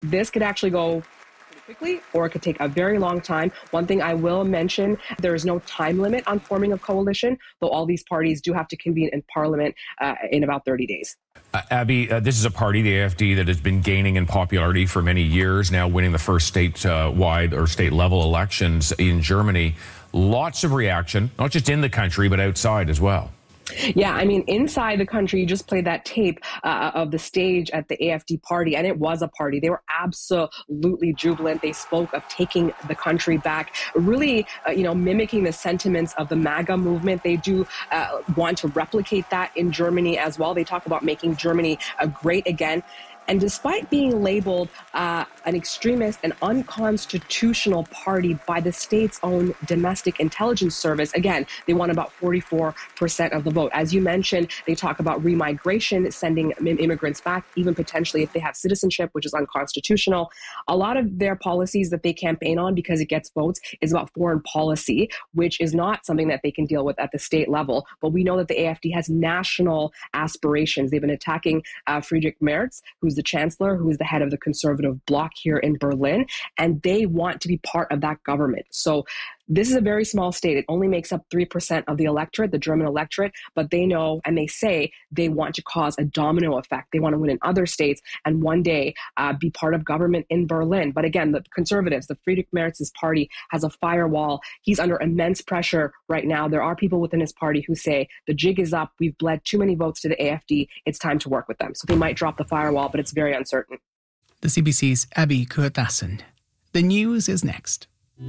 This could actually go quickly, or it could take a very long time. One thing I will mention, there is no time limit on forming a coalition, though all these parties do have to convene in Parliament in about 30 days. Abby, this is a party, the AFD, that has been gaining in popularity for many years, now winning the first statewide or state-level elections in Germany. Lots of reaction, not just in the country, but outside as well. Yeah, I mean, inside the country, you just played that tape of the stage at the AFD party, and it was a party. They were absolutely jubilant. They spoke of taking the country back, really, mimicking the sentiments of the MAGA movement. They do want to replicate that in Germany as well. They talk about making Germany great again. And despite being labeled an extremist and unconstitutional party by the state's own domestic intelligence service, again, they won about 44% of the vote. As you mentioned, they talk about remigration, sending immigrants back, even potentially if they have citizenship, which is unconstitutional. A lot of their policies that they campaign on, because it gets votes, is about foreign policy, which is not something that they can deal with at the state level. But we know that the AFD has national aspirations. They've been attacking Friedrich Merz, who's the chancellor, who is the head of the conservative bloc here in Berlin, and they want to be part of that government. So this is a very small state. It only makes up 3% of the electorate, the German electorate, but they know and they say they want to cause a domino effect. They want to win in other states and one day be part of government in Berlin. But again, the conservatives, the Friedrich Merz's party, has a firewall. He's under immense pressure right now. There are people within his party who say the jig is up. We've bled too many votes to the AFD. It's time to work with them. So they might drop the firewall, but it's very uncertain. The CBC's Abby Kurtassen. The news is next.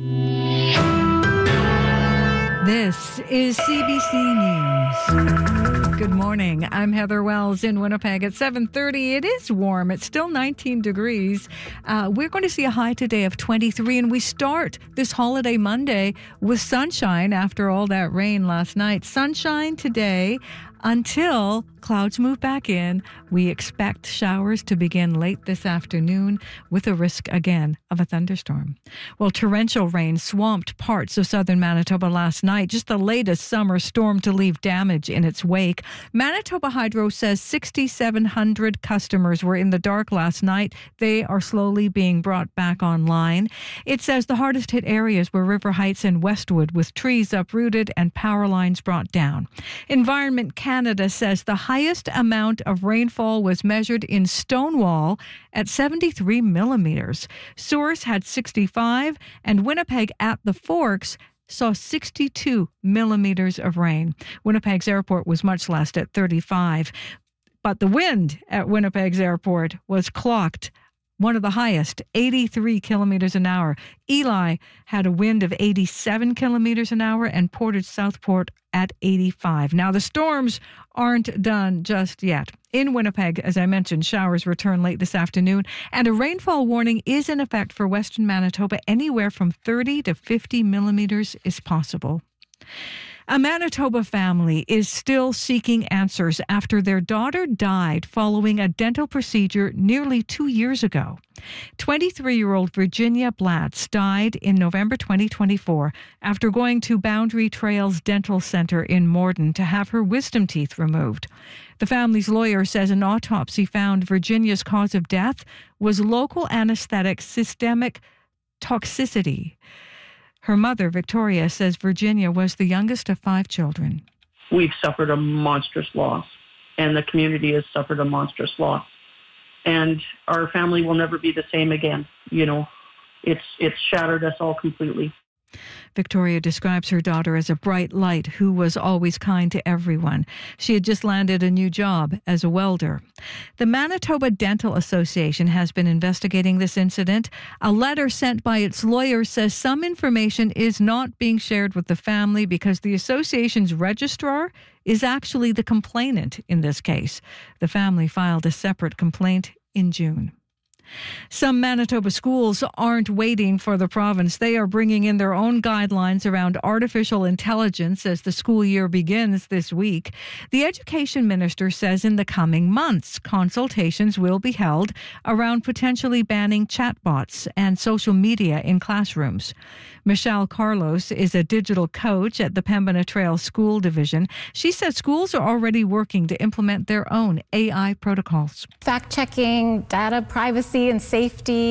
This is CBC News. Good morning. I'm Heather Wells in Winnipeg at 7:30. It is warm. It's still 19 degrees. We're going to see a high today of 23, and we start this holiday Monday with sunshine after all that rain last night. Sunshine today until clouds move back in. We expect showers to begin late this afternoon with a risk again of a thunderstorm. Well, torrential rain swamped parts of southern Manitoba last night, just the latest summer storm to leave damage in its wake. Manitoba Hydro says 6,700 customers were in the dark last night. They are slowly being brought back online. It says the hardest hit areas were River Heights and Westwood, with trees uprooted and power lines brought down. Environment Canada says the highest amount of rainfall was measured in Stonewall at 73 millimeters. Source had 65, and Winnipeg at the Forks saw 62 millimeters of rain. Winnipeg's airport was much less at 35. But the wind at Winnipeg's airport was clocked one of the highest, 83 kilometers an hour. Eli had a wind of 87 kilometers an hour, and Portage Southport at 85. Now, the storms aren't done just yet. In Winnipeg, as I mentioned, showers return late this afternoon, and a rainfall warning is in effect for western Manitoba. Anywhere from 30 to 50 millimeters is possible. A Manitoba family is still seeking answers after their daughter died following a dental procedure nearly 2 years ago. 23-year-old Virginia Blatz died in November 2024 after going to Boundary Trails Dental Center in Morden to have her wisdom teeth removed. The family's lawyer says an autopsy found Virginia's cause of death was local anesthetic systemic toxicity. Her mother, Victoria, says Virginia was the youngest of 5 children. We've suffered a monstrous loss, and the community has suffered a monstrous loss. And our family will never be the same again. You know, it's shattered us all completely. Victoria describes her daughter as a bright light who was always kind to everyone. She had just landed a new job as a welder. The Manitoba Dental Association has been investigating this incident. A letter sent by its lawyer says some information is not being shared with the family because the association's registrar is actually the complainant in this case. The family filed a separate complaint in June. Some Manitoba schools aren't waiting for the province. They are bringing in their own guidelines around artificial intelligence as the school year begins this week. The education minister says in the coming months, consultations will be held around potentially banning chatbots and social media in classrooms. Michelle Carlos is a digital coach at the Pembina Trail School Division. She says schools are already working to implement their own AI protocols. Fact-checking, data privacy and safety